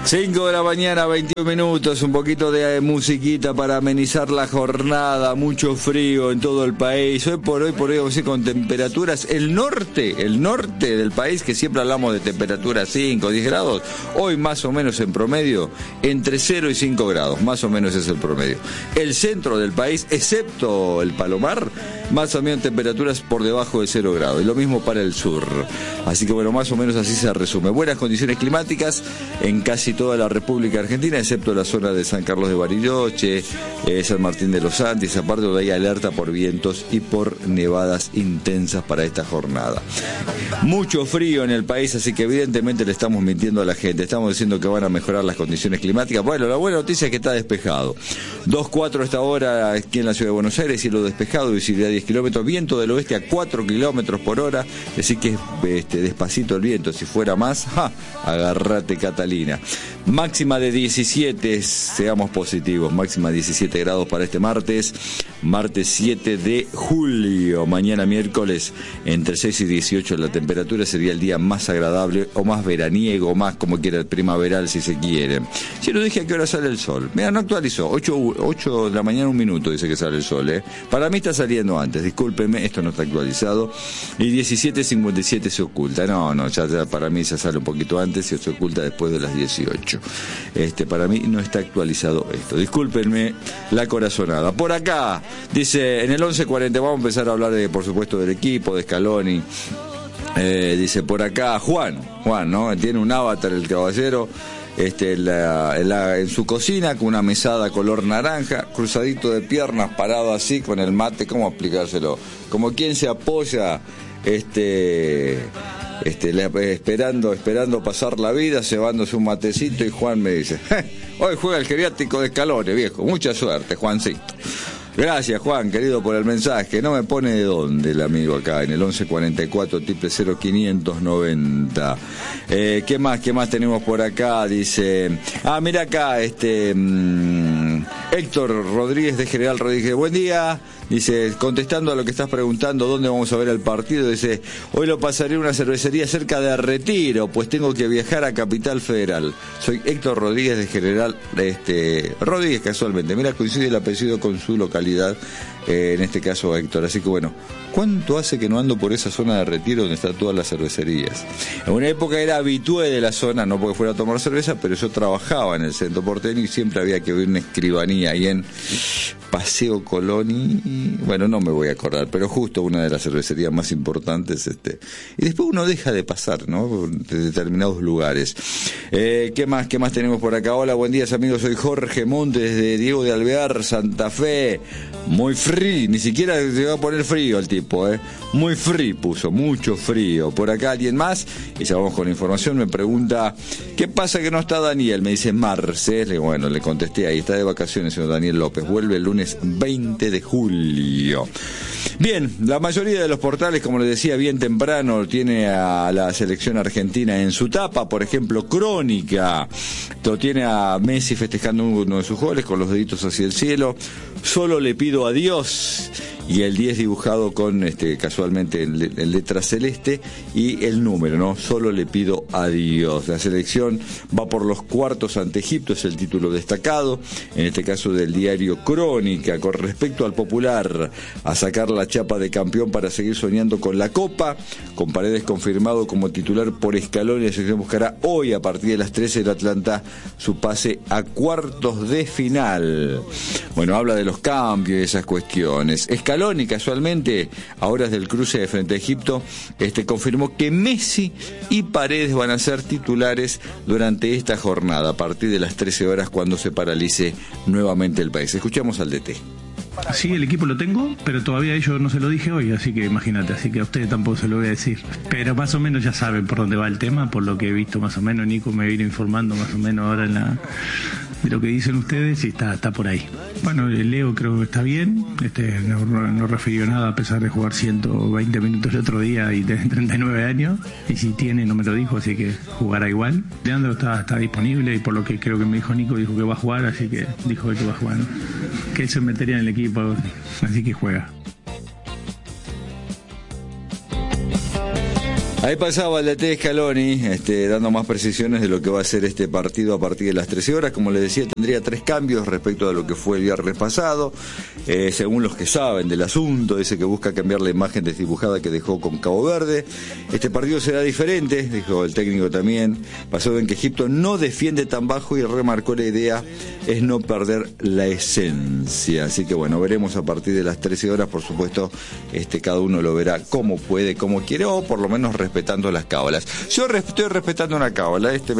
5 de la mañana, 21 minutos, un poquito de musiquita para amenizar la jornada, mucho frío en todo el país. Hoy por hoy, vamos a decir, con temperaturas, el norte del país, que siempre hablamos de temperaturas 5, 10 grados, hoy más o menos en promedio, entre 0 y 5 grados, más o menos es el promedio. El centro del país, excepto el Palomar, más o menos temperaturas por debajo de 0 grados, y lo mismo para el sur. Así que bueno, más o menos así se resume. Buenas condiciones climáticas en casi toda la República Argentina, excepto la zona de San Carlos de Bariloche, San Martín de los Andes, aparte donde hay alerta por vientos y por nevadas intensas para esta jornada. Mucho frío en el país, así que evidentemente le estamos mintiendo a la gente. Estamos diciendo que van a mejorar las condiciones climáticas. Bueno, la buena noticia es que está despejado. 2,4 esta hora aquí en la ciudad de Buenos Aires, cielo despejado, visibilidad 10 kilómetros, viento del oeste a 4 kilómetros por hora, así que despacito el viento. Si fuera más, agárrate, Catalina. Máxima de 17, seamos positivos, máxima 17 grados para este martes 7 de julio. Mañana miércoles entre 6 y 18 la temperatura, sería el día más agradable o más veraniego, más como quiera, primaveral si se quiere. Si lo dije a qué hora sale el sol, mira, no actualizó, 8 de la mañana 1 minuto dice que sale el sol, Para mí está saliendo antes, discúlpeme, esto no está actualizado, y 17:57 se oculta, no, ya para mí ya sale un poquito antes y se oculta después de las 18. Para mí no está actualizado esto, discúlpenme la corazonada. Por acá dice, en el 11:40 vamos a empezar a hablar por supuesto del equipo, de Scaloni. Dice por acá Juan, ¿no? Tiene un avatar el caballero, en su cocina con una mesada color naranja, cruzadito de piernas, parado así con el mate, ¿cómo explicárselo? Como quien se apoya, esperando pasar la vida, cebándose un matecito, y Juan me dice, hoy juega el geriátrico de Scaloni, viejo, mucha suerte, Juancito. Gracias, Juan, querido, por el mensaje. No me pone de dónde el amigo acá, en el 1144 00590. ¿Qué más tenemos por acá? Dice, mira acá, Héctor Rodríguez de General Rodríguez. Buen día. Dice, contestando a lo que estás preguntando, ¿dónde vamos a ver el partido? Dice, hoy lo pasaré en una cervecería cerca de Retiro, pues tengo que viajar a Capital Federal. Soy Héctor Rodríguez de General Rodríguez, casualmente. Mira, coincide el apellido con su localidad, en este caso Héctor. Así que bueno, ¿cuánto hace que no ando por esa zona de Retiro donde están todas las cervecerías? En una época era habitué de la zona, no porque fuera a tomar cerveza, pero yo trabajaba en el centro porteño y siempre había que oír una escribanía ahí en Paseo Colón y, bueno, no me voy a acordar, pero justo una de las cervecerías más importantes, y después uno deja de pasar, ¿no?, de determinados lugares. ¿Qué más tenemos por acá? Hola, buen día, amigos, soy Jorge Montes desde Diego de Alvear, Santa Fe. Muy frío, ni siquiera se va a poner frío el tipo, muy frío puso, mucho frío. Por acá alguien más, y ya vamos con la información, me pregunta, ¿qué pasa que no está Daniel? Me dice Marcel, bueno, le contesté, ahí está de vacaciones señor Daniel López, vuelve el lunes 20 de julio. Bien, la mayoría de los portales, como les decía bien temprano, tiene a la selección argentina en su tapa. Por ejemplo, Crónica lo tiene a Messi festejando uno de sus goles con los deditos hacia el cielo. Solo le pido a Dios, y el 10 dibujado con casualmente en letra celeste y el número, ¿no? Solo le pido a Dios. La selección va por los cuartos ante Egipto, es el título destacado, en este caso del diario Crónica. Con respecto al Popular, a sacar la chapa de campeón para seguir soñando con la Copa, con Paredes confirmado como titular por Scaloni. La selección buscará hoy a partir de las 13 del Atlanta su pase a cuartos de final. Bueno, habla de los cambios y esas cuestiones. Scaloni, casualmente, a horas del cruce de frente a Egipto, confirmó que Messi y Paredes van a ser titulares durante esta jornada, a partir de las 13 horas, cuando se paralice nuevamente el país. Escuchamos al DT. Sí, el equipo lo tengo, pero todavía a ellos no se lo dije hoy, así que imagínate, así que a ustedes tampoco se lo voy a decir. Pero más o menos ya saben por dónde va el tema, por lo que he visto más o menos. Nico me vino informando más o menos ahora de lo que dicen ustedes, y está por ahí. Bueno, el Leo creo que está bien, no refirió nada a pesar de jugar 120 minutos el otro día y tener 39 años, y si tiene no me lo dijo, así que jugará igual. Leandro está disponible, y por lo que creo que me dijo Nico, dijo que va a jugar, así que dijo que va a jugar, ¿no? Que él se metería en el equipo, así que juega. Ahí pasaba el DT Scaloni, dando más precisiones de lo que va a ser este partido a partir de las 13 horas. Como les decía, tendría 3 cambios respecto a lo que fue el viernes pasado. Según los que saben del asunto, ese que busca cambiar la imagen desdibujada que dejó con Cabo Verde. Este partido será diferente, dijo el técnico también. Pasó en que Egipto no defiende tan bajo y remarcó la idea es no perder la esencia. Así que bueno, veremos a partir de las 13 horas, por supuesto, cada uno lo verá como puede, como quiere, o por lo menos respetando las cábalas. Yo estoy respetando una cábala,